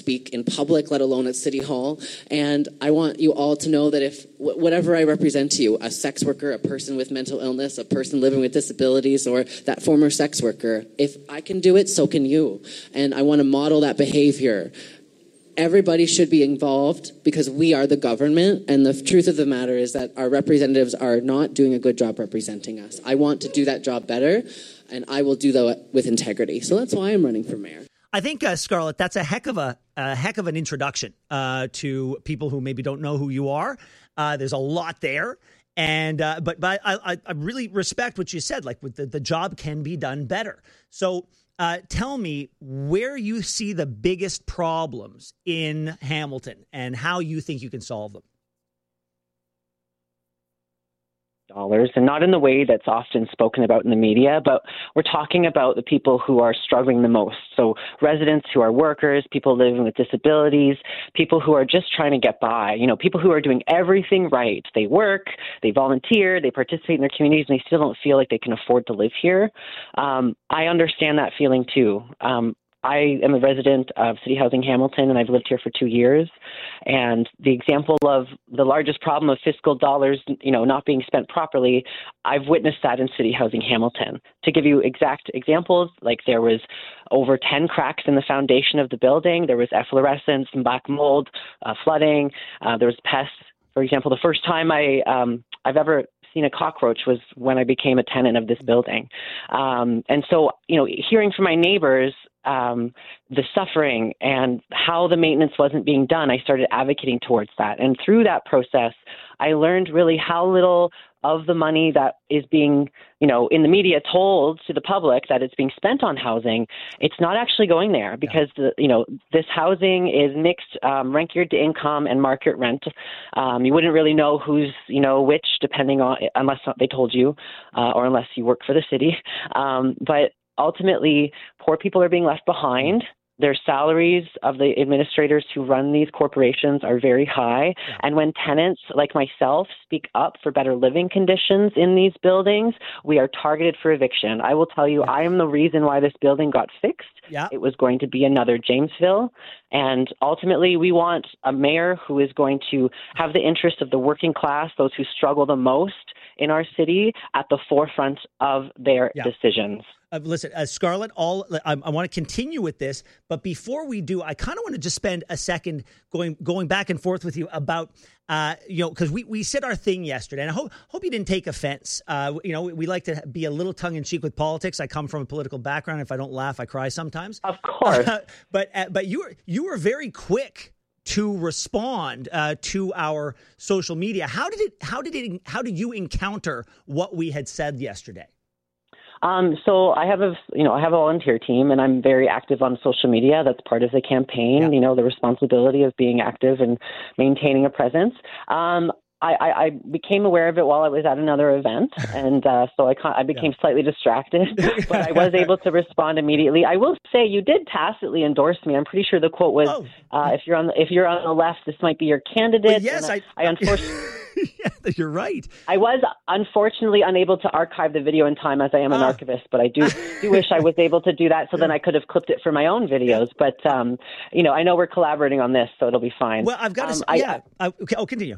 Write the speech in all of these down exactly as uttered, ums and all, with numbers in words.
speak in public, let alone at City Hall. And I want you all to know that if whatever I represent to you, a sex worker, a person with mental illness, a person living with disabilities, or that former sex worker, if I can do it, so can you. And I want to model that behavior. Everybody should be involved because we are the government, and the truth of the matter is that our representatives are not doing a good job representing us. I want to do that job better, and I will do that with integrity. So that's why I'm running for mayor. I think, uh, Scarlett, that's a heck of a, a heck of an introduction uh, to people who maybe don't know who you are. Uh, there's a lot there. And uh, but but I, I really respect what you said. Like, with the, the job can be done better. So uh, tell me where you see the biggest problems in Hamilton and how you think you can solve them. Dollars, and not in the way that's often spoken about in the media, but we're talking about the people who are struggling the most. So residents who are workers, people living with disabilities, people who are just trying to get by, you know, people who are doing everything right. They work, they volunteer, they participate in their communities, and they still don't feel like they can afford to live here. Um, I understand that feeling too. Um, I am a resident of City Housing Hamilton, and I've lived here for two years. And the example of the largest problem of fiscal dollars, you know, not being spent properly, I've witnessed that in City Housing Hamilton. To give you exact examples, like there was over ten cracks in the foundation of the building. There was efflorescence and black mold, uh, flooding. Uh, there was pests. For example, the first time I um, I've ever seen a cockroach was when I became a tenant of this building. Um, and so, you know, hearing from my neighbors um, the suffering and how the maintenance wasn't being done, I started advocating towards that. And through that process, I learned really how little of the money that is being, you know, in the media told to the public that it's being spent on housing, it's not actually going there because, the, you know, this housing is mixed um, rent geared to income and market rent. Um, you wouldn't really know who's, you know, which depending on, unless they told you uh, or unless you work for the city. Um, but ultimately, poor people are being left behind. Their salaries of the administrators who run these corporations are very high. Yeah. And when tenants like myself speak up for better living conditions in these buildings, we are targeted for eviction. I will tell you, yeah. I am the reason why this building got fixed. Yeah. It was going to be another Jamesville. And ultimately, we want a mayor who is going to have the interest of the working class, those who struggle the most in our city, at the forefront of their yeah. decisions. Uh, listen, uh, Scarlett, all I, I want to continue with this, but before we do, I kind of want to just spend a second going going back and forth with you about, uh, you know, because we, we said our thing yesterday, and I hope hope you didn't take offense. Uh, you know, we, we like to be a little tongue in cheek with politics. I come from a political background. If I don't laugh, I cry sometimes. Of course, uh, but uh, but you were you were very quick to respond uh, to our social media. How did it? How did it? How did you encounter what we had said yesterday? Um, so I have a, you know, I have a volunteer team, and I'm very active on social media. That's part of the campaign. Yeah. You know, the responsibility of being active and maintaining a presence. Um, I, I, I became aware of it while I was at another event, and uh, so I, I became yeah. slightly distracted, but I was able to respond immediately. I will say you did tacitly endorse me. I'm pretty sure the quote was, oh. uh, "If you're on the, if you're on the left, this might be your candidate." Well, yes, and I, I, I unfortunately. Yeah, you're right. I was unfortunately unable to archive the video in time, as I am an ah. archivist, but I do do wish I was able to do that, so yeah. then I could have clipped it for my own videos. But um, you know, I know we're collaborating on this, so it'll be fine. Well, I've got to. Um, say, I, yeah. I, okay. Oh, continue.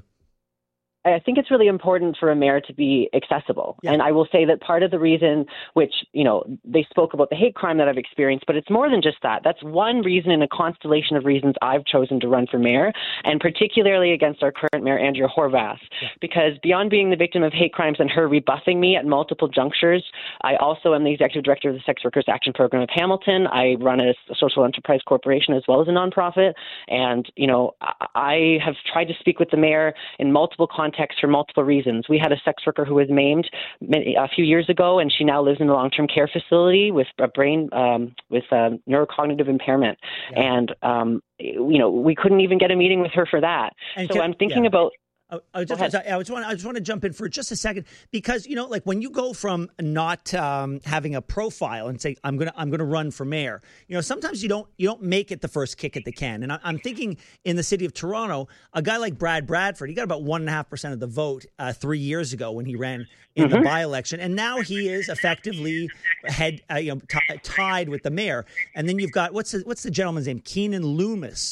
I think it's really important for a mayor to be accessible. Yeah. And I will say that part of the reason, which, you know, they spoke about the hate crime that I've experienced, but it's more than just that. That's one reason in a constellation of reasons I've chosen to run for mayor, and particularly against our current mayor, Andrea Horwath, yeah. because beyond being the victim of hate crimes and her rebuffing me at multiple junctures, I also am the executive director of the Sex Workers Action Program of Hamilton. I run a social enterprise corporation as well as a nonprofit. And, you know, I have tried to speak with the mayor in multiple contexts for multiple reasons. We had a sex worker who was maimed a few years ago, and she now lives in a long-term care facility with a brain, um, with a neurocognitive impairment. Yeah. And, um, you know, we couldn't even get a meeting with her for that. And so can, I'm thinking yeah. about... I, I, just, I, just want, I just want to jump in for just a second, because, you know, like when you go from not um, having a profile and say, I'm going to I'm going to run for mayor, you know, sometimes you don't you don't make it the first kick at the can. And I, I'm thinking in the city of Toronto, a guy like Brad Bradford, he got about one and a half percent of the vote uh, three years ago when he ran in mm-hmm. the by-election. And now he is effectively head, uh, you know, t- tied with the mayor. And then you've got, what's the, what's the gentleman's name? Keenan Loomis.